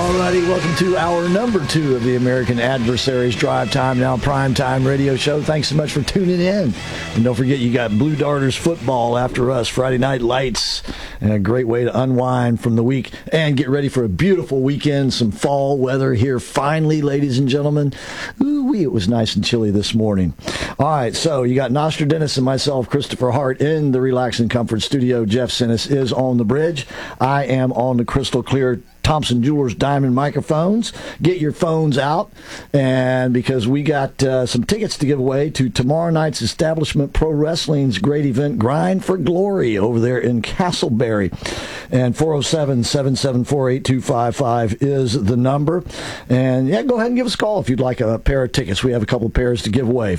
Alrighty, welcome to hour number 2 of the American Adversaries Drive Time Now Primetime Radio Show. Thanks so much for tuning in. And don't forget, you got Blue Darters football after us, Friday Night Lights, and a great way to unwind from the week and get ready for a beautiful weekend. Some fall weather here finally, ladies and gentlemen. Ooh-wee, it was nice and chilly this morning. All right, so you got Nostradamus and myself, Christopher Hart, in the Relax and Comfort studio. Jeff Sinnis is on the bridge. I am on the crystal clear Thompson Jewelers Diamond microphones. Get your phones out, and because we got some tickets to give away to tomorrow night's Establishment Pro Wrestling's great event, Grind for Glory, over there in Castleberry. And 407-774-8255 is the number. And yeah, go ahead and give us a call if you'd like a pair of tickets. We have a couple of pairs to give away.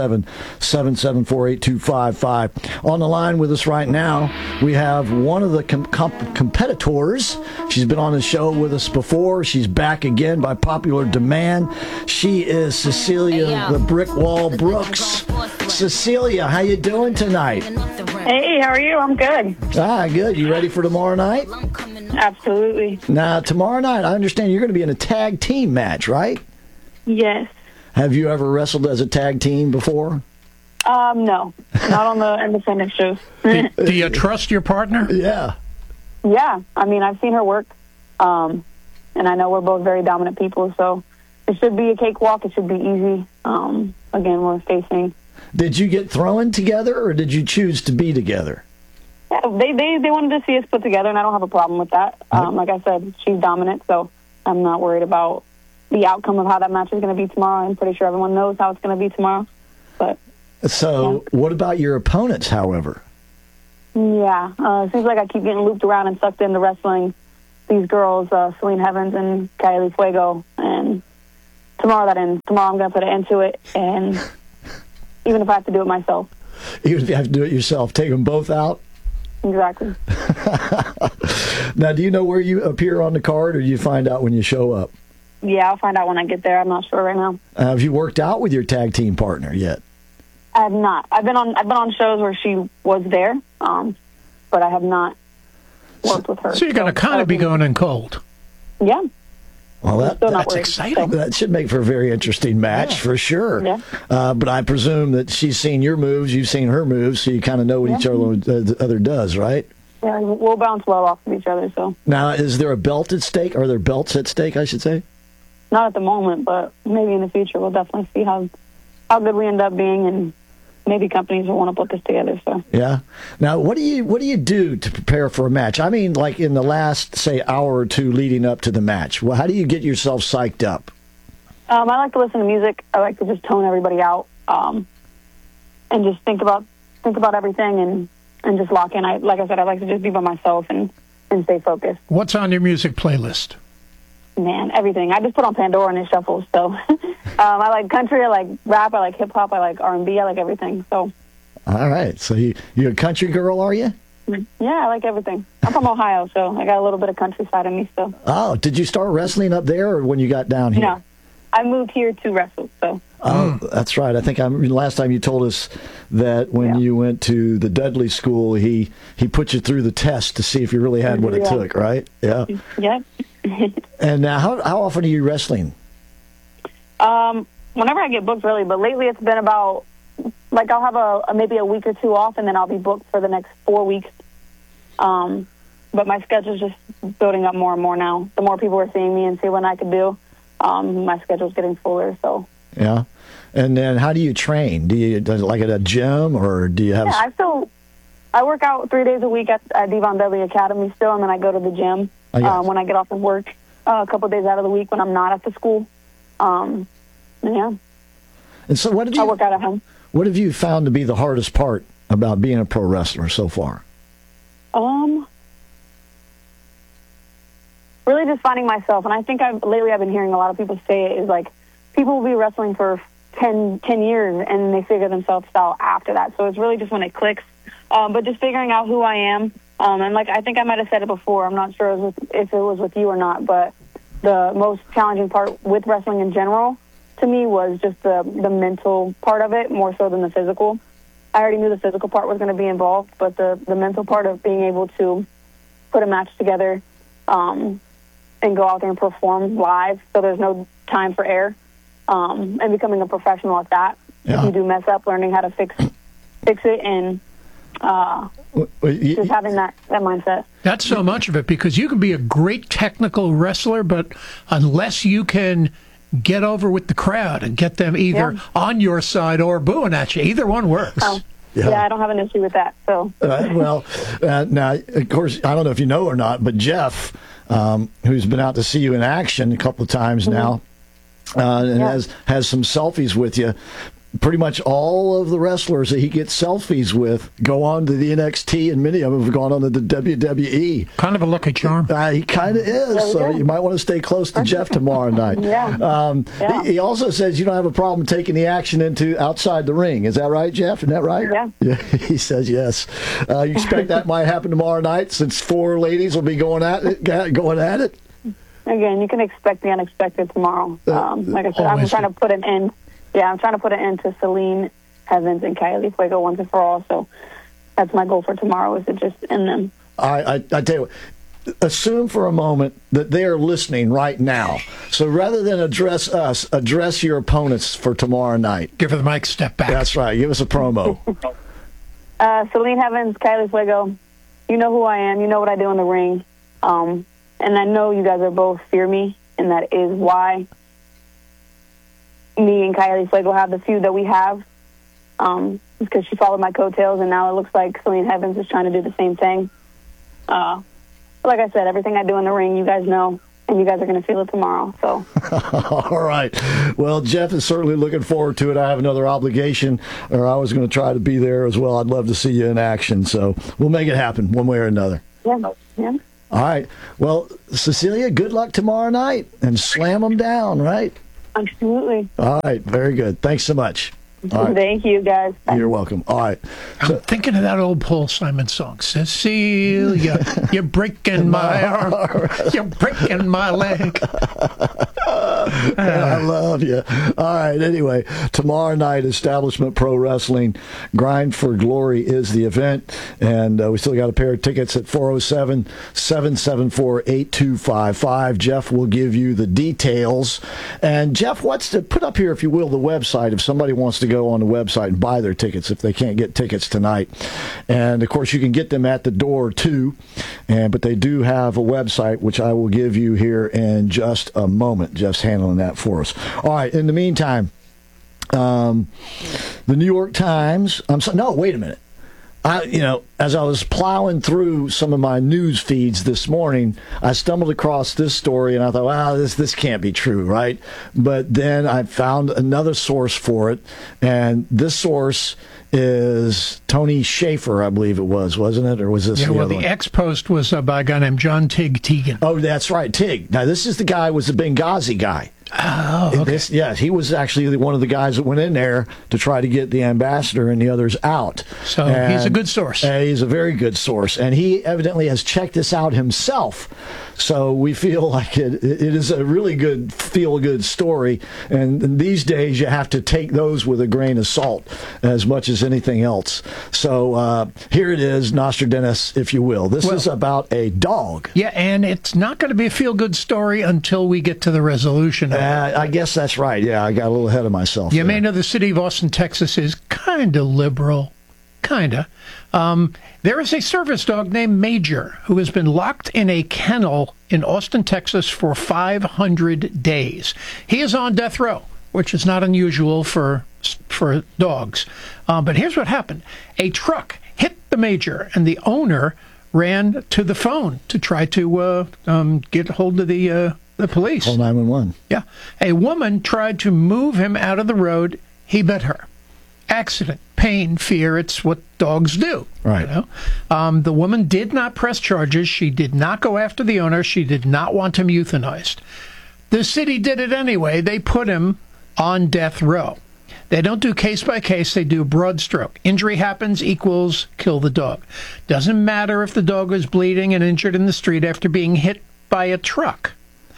407-774-8255. On the line with us right now, we have one of the competitors. She's been on the show with us before. She's back again by popular demand. She is Cecilia the Brick Wall Brooks. Cecilia, how you doing tonight? Hey, how are you? I'm good. Good. You ready for tomorrow night? Absolutely. Now, tomorrow night, I understand you're going to be in a tag team match, right? Yes. Have you ever wrestled as a tag team before? No. Not on the independent shows. Do you trust your partner? Yeah. Yeah. I mean, I've seen her work. And I know we're both very dominant people, so it should be a cakewalk. It should be easy. Again, we're facing. Did you get thrown together, or did you choose to be together? Yeah, they wanted to see us put together, and I don't have a problem with that. Like I said, she's dominant, so I'm not worried about the outcome of how that match is going to be tomorrow. I'm pretty sure everyone knows how it's going to be tomorrow. But so, what about your opponents, however? Yeah, it seems like I keep getting looped around and sucked into wrestling these girls, Celine Heavens and Kylie Fuego, and tomorrow I'm going to put an end to it, and even if I have to do it myself. Even if you have to do it yourself, take them both out? Exactly. Now, do you know where you appear on the card, or do you find out when you show up? Yeah, I'll find out when I get there. I'm not sure right now. Have you worked out with your tag team partner yet? I have not. I've been on shows where she was there, but I have not worked with her. So you're going to kind of be going in cold. Yeah. Well, that's exciting. That should make for a very interesting match, for sure. Yeah. But I presume that she's seen your moves, you've seen her moves, so you kind of know what each other does, right? Yeah, we'll bounce well off of each other. So now, is there a belt at stake? Are there belts at stake, I should say? Not at the moment, but maybe in the future we'll definitely see how good we end up being, and maybe companies will want to put this together. So yeah. Now, what do you do to prepare for a match? I mean, like in the last, say, hour or two leading up to the match. Well, how do you get yourself psyched up? I like to listen to music. I like to just tone everybody out, and just think about everything and just lock in. Like I said, I like to just be by myself and stay focused. What's on your music playlist? Man, everything. I just put on Pandora and it shuffles. So I like country, I like rap, I like hip hop, I like R&B, I like everything. So. All right. So you're a country girl, are you? Yeah, I like everything. I'm from Ohio, so I got a little bit of countryside in me still. Oh, did you start wrestling up there, or when you got down here? No, I moved here to wrestle. So. Oh, that's right. I think last time you told us that when you went to the Dudley School, he put you through the test to see if you really had what it took, right? Yeah. Yeah. And now, how often are you wrestling? Whenever I get booked, really. But lately, it's been about I'll have maybe a week or two off, and then I'll be booked for the next 4 weeks. But my schedule's just building up more and more now. The more people are seeing me and see what I can do, my schedule's getting fuller. So. Yeah. And then how do you train? Do you like at a gym, or do you have... Yeah, I work out 3 days a week at Devon Dudley Academy still, and then I go to the gym when I get off of work a couple of days out of the week when I'm not at the school. Yeah. And so I work out at home. What have you found to be the hardest part about being a pro wrestler so far? Really just finding myself. And I think lately I've been hearing a lot of people say it is like people will be wrestling for 10 years and they figure themselves out after that. So it's really just when it clicks. But just figuring out who I am. And I think I might have said it before. I'm not sure if it was with you or not, but the most challenging part with wrestling in general to me was just the mental part of it, more so than the physical. I already knew the physical part was going to be involved, but the mental part of being able to put a match together and go out there and perform live, so there's no time for air, and becoming a professional at that. Yeah. If you do mess up, learning how to fix it, and just having that mindset. That's so much of it, because you can be a great technical wrestler, but unless you can get over with the crowd and get them either on your side or booing at you, either one works. Yeah, I don't have an issue with that. So now, of course, I don't know if you know or not, but Jeff, who's been out to see you in action a couple of times now, and has some selfies with you. Pretty much all of the wrestlers that he gets selfies with go on to the NXT, and many of them have gone on to the WWE. Kind of a lucky charm. He kind of is, so you might want to stay close to Jeff tomorrow night. He also says you don't have a problem taking the action into outside the ring. Is that right, Jeff? Isn't that right? Yeah. He says yes. You expect that might happen tomorrow night, since 4 ladies will be going at it? Again, you can expect the unexpected tomorrow. Like I said, I'm trying to put an end. Yeah, I'm trying to put an end to Celine Evans and Kylie Fuego once and for all. So that's my goal for tomorrow, is to just end them. I tell you what, assume for a moment that they are listening right now. So rather than address us, address your opponents for tomorrow night. Give her the mic, step back. That's right. Give us a promo. Celine Evans, Kylie Fuego, you know who I am. You know what I do in the ring. And I know you guys are both fear me, and that is why me and Kylie Fuego have the feud that we have, because she followed my coattails, and now it looks like Celine Evans is trying to do the same thing. But like I said, everything I do in the ring, you guys know, and you guys are going to feel it tomorrow. So, all right. Well, Jeff is certainly looking forward to it. I have another obligation, or I was going to try to be there as well. I'd love to see you in action, so we'll make it happen one way or another. Yeah. All right. Well, Cecilia, good luck tomorrow night, and slam them down, right? Absolutely. All right. Very good. Thanks so much. All right. Thank you, guys. Bye. You're welcome. All right. I'm thinking of that old Paul Simon song. Cecilia, you're breaking my arm. You're breaking my leg. I love you. All right. Anyway, tomorrow night, Establishment Pro Wrestling, Grind for Glory is the event. And we still got a pair of tickets at 407-774-8255. Jeff will give you the details. And Jeff, put up here, if you will, the website if somebody wants to go on the website and buy their tickets if they can't get tickets tonight. And of course, you can get them at the door too. But they do have a website, which I will give you here in just a moment. Jeff's handling that for us. All right. In the meantime, the New York Times. No, wait a minute. As I was plowing through some of my news feeds this morning, I stumbled across this story, and I thought, wow, this can't be true, right? But then I found another source for it, and this source is Tony Schaefer, I believe it was, wasn't it? Or was this the other one? Ex-Post was by a guy named John Tig Teagan. Oh, that's right, Tig. Now, this is the guy who was the Benghazi guy. Oh, okay. Yes, he was actually one of the guys that went in there to try to get the ambassador and the others out. So he's a good source. He's a very good source, and he evidently has checked this out himself. So we feel like it is a really good, feel-good story. And these days, you have to take those with a grain of salt as much as anything else. So here it is, Nostradamus, if you will. This is about a dog. Yeah, and it's not going to be a feel-good story until we get to the resolution. I guess that's right. Yeah, I got a little ahead of myself. You may know the city of Austin, Texas is kind of liberal. Kind of. There is a service dog named Major who has been locked in a kennel in Austin, Texas for 500 days. He is on death row, which is not unusual for dogs. But here's what happened. A truck hit the Major, and the owner ran to the phone to try to get hold of the police. Call 911. Yeah. A woman tried to move him out of the road. He bit her. Accident, pain, fear, it's what dogs do. Right. The woman did not press charges. She did not go after the owner. She did not want him euthanized. The city did it anyway. They put him on death row. They don't do case by case. They do broad stroke. Injury happens equals kill the dog. Doesn't matter if the dog was bleeding and injured in the street after being hit by a truck.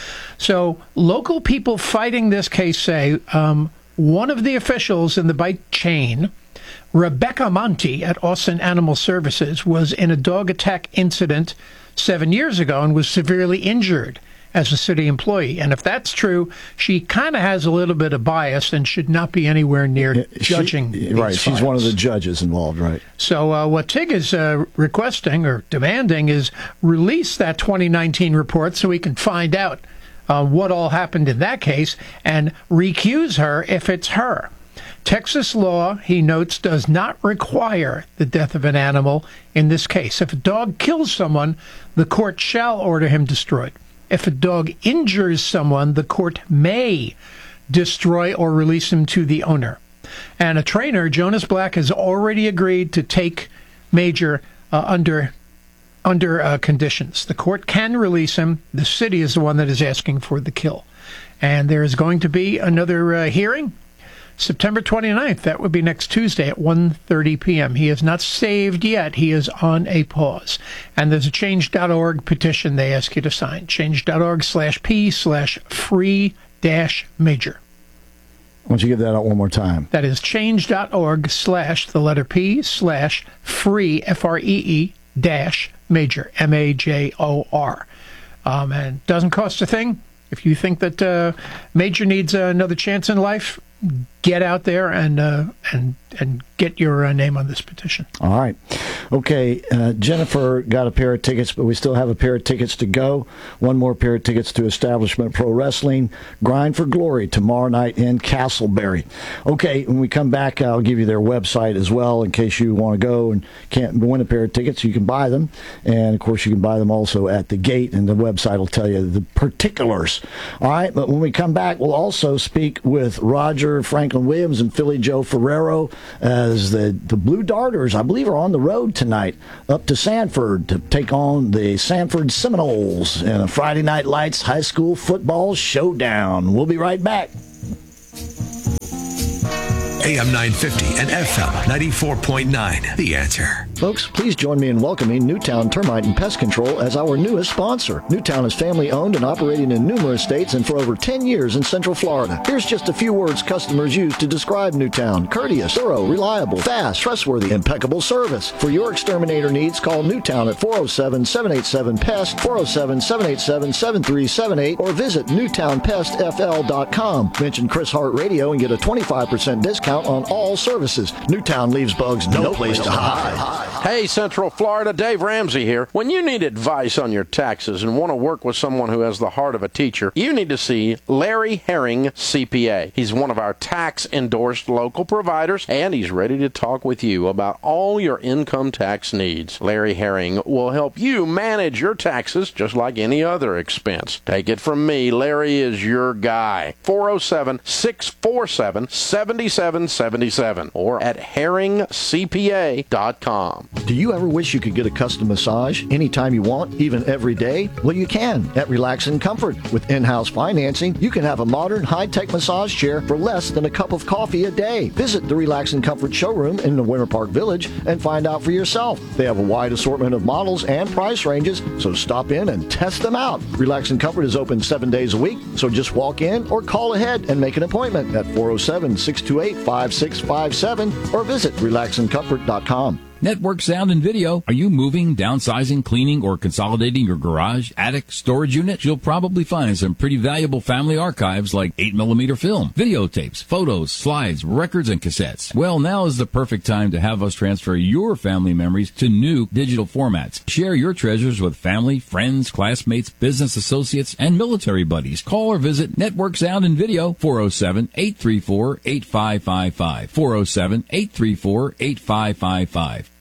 So local people fighting this case say one of the officials in the bite chain, Rebecca Monti at Austin Animal Services, was in a dog attack incident 7 years ago and was severely injured as a city employee. And if that's true, she kind of has a little bit of bias and should not be anywhere near judging these Right, she's files. one of the judges involved, right? So what TIG is requesting or demanding is release that 2019 report so we can find out what all happened in that case and recuse her if it's her. Texas law, he notes, does not require the death of an animal in this case. If a dog kills someone, the court shall order him destroyed. If a dog injures someone, the court may destroy or release him to the owner. And a trainer, Jonas Black, has already agreed to take Major under conditions. The court can release him. The city is the one that is asking for the kill. And there is going to be another hearing September 29th. That would be next Tuesday at 1:30 p.m. He is not saved yet. He is on a pause. And there's a change.org petition they ask you to sign. Change.org/P/free-major. Why don't you give that out one more time? That is change.org/P/free, F-R-E-E, -major, M-A-J-O-R. And it doesn't cost a thing. If you think that Major needs another chance in life, get out there and get your name on this petition. All right. Okay, Jennifer got a pair of tickets, but we still have a pair of tickets to go. One more pair of tickets to Establishment Pro Wrestling, Grind for Glory, tomorrow night in Castleberry. Okay, when we come back, I'll give you their website as well in case you want to go and can't win a pair of tickets. You can buy them, and, of course, you can buy them also at the gate, and the website will tell you the particulars. All right, but when we come back, we'll also speak with Roger Franklin Williams and Philly Joe Ferrero as the Blue Darters, I believe, are on the road tonight up to Sanford to take on the Sanford Seminoles in a Friday Night Lights high school football showdown. We'll be right back. AM 950 and FM 94.9. The Answer. Folks, please join me in welcoming Newtown Termite and Pest Control as our newest sponsor. Newtown is family-owned and operating in numerous states and for over 10 years in Central Florida. Here's just a few words customers use to describe Newtown: courteous, thorough, reliable, fast, trustworthy, impeccable service. For your exterminator needs, call Newtown at 407-787-PEST, 407-787-7378, or visit newtownpestfl.com. Mention Chris Hart Radio and get a 25% discount on all services. Newtown leaves bugs no place to hide. Hey, Central Florida, Dave Ramsey here. When you need advice on your taxes and want to work with someone who has the heart of a teacher, you need to see Larry Herring, CPA. He's one of our tax-endorsed local providers, and he's ready to talk with you about all your income tax needs. Larry Herring will help you manage your taxes just like any other expense. Take it from me, Larry is your guy. 407-647-7777 or at herringcpa.com. Do you ever wish you could get a custom massage anytime you want, even every day? Well, you can at Relax and Comfort. With in-house financing, you can have a modern, high-tech massage chair for less than a cup of coffee a day. Visit the Relax and Comfort showroom in the Winter Park Village and find out for yourself. They have a wide assortment of models and price ranges, so stop in and test them out. Relax and Comfort is open 7 days a week, so just walk in or call ahead and make an appointment at 407-628-5657 or visit relaxandcomfort.com. Network Sound and Video. Are you moving, downsizing, cleaning, or consolidating your garage, attic, storage unit? You'll probably find some pretty valuable family archives like 8mm film, videotapes, photos, slides, records, and cassettes. Well, now is the perfect time to have us transfer your family memories to new digital formats. Share your treasures with family, friends, classmates, business associates, and military buddies. Call or visit Network Sound and Video, 407-834-8555, 407-834-8555.